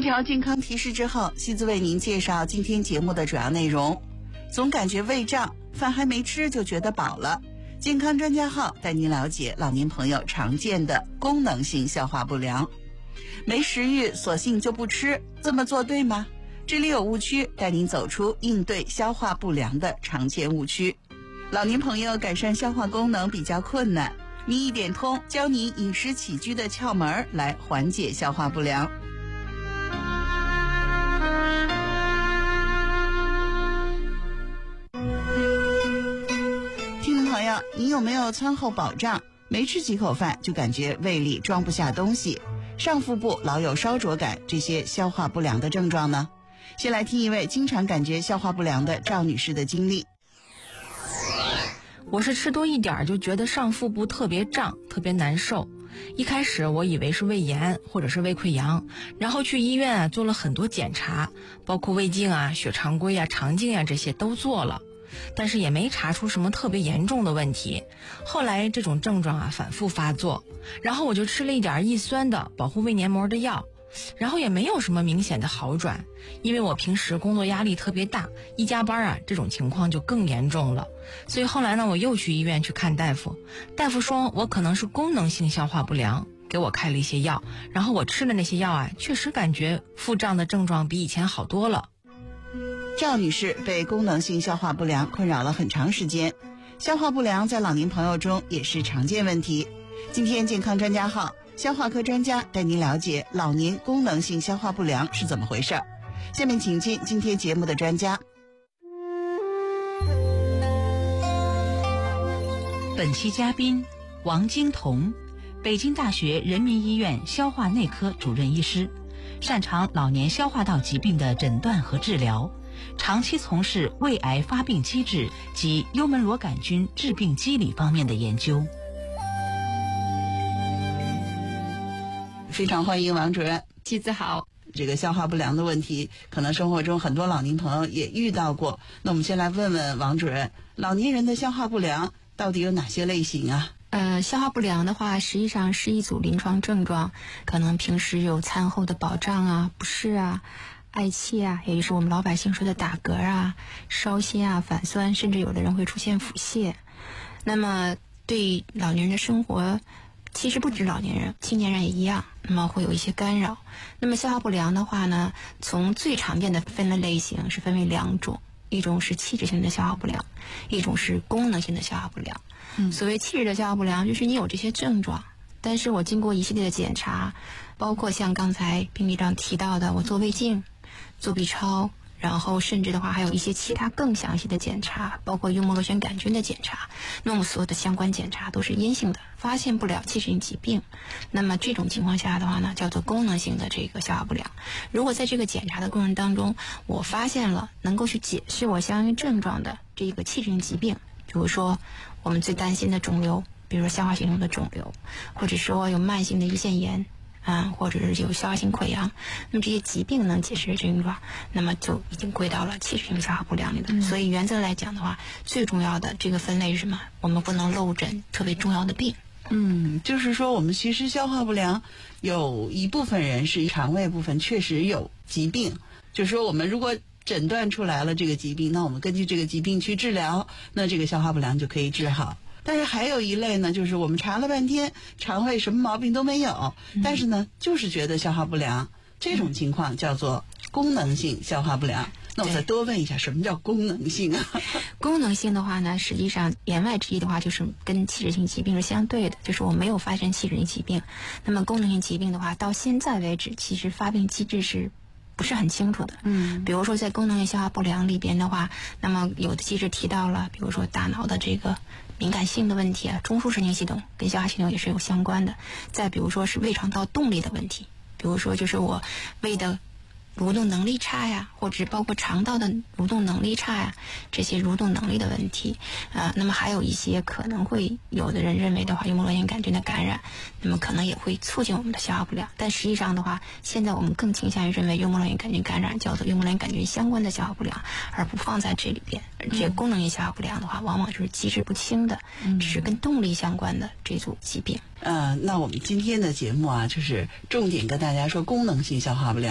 条健康提示之后，西子为您介绍今天节目的主要内容。总感觉胃胀，饭还没吃就觉得饱了。健康专家号带您了解老年朋友常见的功能性消化不良。没食欲索性就不吃，这么做对吗？这里有误区，带您走出应对消化不良的常见误区。老年朋友改善消化功能比较困难，民意点通教您饮食起居的窍门来缓解消化不良。听众朋友，你有没有餐后饱胀，没吃几口饭就感觉胃里装不下东西，上腹部老有烧灼感，这些消化不良的症状呢？先来听一位经常感觉消化不良的赵女士的经历。 我是吃多一点就觉得上腹部特别胀，特别难受。一开始我以为是胃炎或者是胃溃疡，然后去医院做了很多检查，包括胃镜啊、血常规啊、肠镜啊这些都做了，但是也没查出什么特别严重的问题。后来这种症状反复发作，然后我就吃了一点抑酸的保护胃黏膜的药，然后也没有什么明显的好转。因为我平时工作压力特别大，一加班这种情况就更严重了。所以后来呢，我又去医院去看大夫，大夫说我可能是功能性消化不良，给我开了一些药，然后我吃的那些药确实感觉腹胀的症状比以前好多了。 赵女士被功能性消化不良困扰了很长时间，消化不良在老年朋友中也是常见问题。今天健康专家号消化科专家带您了解老年功能性消化不良是怎么回事。下面请进今天节目的专家。 本期嘉宾王金彤，北京大学人民医院消化内科主任医师，擅长老年消化道疾病的诊断和治疗，长期从事胃癌发病机制及幽门螺杆菌致病机理方面的研究。 非常欢迎王主任。 妻子好。 这个消化不良的问题可能生活中很多老年朋友也遇到过，那我们先来问问王主任，老年人的消化不良到底有哪些类型啊？ 消化不良的话实际上是一组临床症状，可能平时有餐后的饱胀啊、不适啊、嗳气啊，也就是我们老百姓说的打嗝啊、烧心啊、反酸，甚至有的人会出现腹泻。那么对老年人的生活，其实不止老年人，青年人也一样，那么会有一些干扰。那么消化不良的话呢，从最常见的分类类型是分为两种，一种是器质性的消化不良，一种是功能性的消化不良。所谓器质的消化不良，就是你有这些症状，但是我经过一系列的检查，包括像刚才病历上提到的，我做胃镜、做 B 超，然后甚至的话还有一些其他更详细的检查，包括幽门螺旋杆菌的检查。那么所有的相关检查都是阴性的，发现不了器质性疾病。那么这种情况下的话呢，叫做功能性的这个消化不良。如果在这个检查的过程当中，我发现了能够去解释我相应症状的这个器质性疾病，比如说我们最担心的肿瘤，比如说消化系统的肿瘤，或者说有慢性的胰腺炎或者是有消化性溃疡，那么这些疾病能解释的症状，那么就已经归到了器质性消化不良里的。所以原则来讲的话，最重要的这个分类是什么？我们不能漏诊特别重要的病。 就是说我们其实消化不良有一部分人是肠胃部分确实有疾病，就是说我们如果诊断出来了这个疾病，那我们根据这个疾病去治疗，那这个消化不良就可以治好。但是还有一类呢，就是我们查了半天肠胃什么毛病都没有，但是呢就是觉得消化不良，这种情况叫做功能性消化不良。那我再多问一下，什么叫功能性啊？ 功能性的话呢，实际上言外之意的话就是跟器质性疾病是相对的，就是我没有发生器质性疾病。那么功能性疾病的话，到现在为止其实发病机制是不是很清楚的。比如说在功能性消化不良里边的话，那么有的机制提到了，比如说大脑的这个敏感性的问题啊，中枢神经系统跟消化系统也是有相关的。再比如说是胃肠道动力的问题，比如说就是我胃的蠕动能力差呀，或者包括肠道的蠕动能力差呀，这些蠕动能力的问题那么还有一些可能会有的人认为的话，幽门螺旋杆菌的感染，那么可能也会促进我们的消化不良。但实际上的话，现在我们更倾向于认为幽门螺旋杆菌感染叫做幽门螺旋杆菌相关的消化不良，而不放在这里边。而且功能性消化不良的话，往往就是机制不清的，只是跟动力相关的这组疾病。 那我们今天的节目就是重点跟大家说功能性消化不良。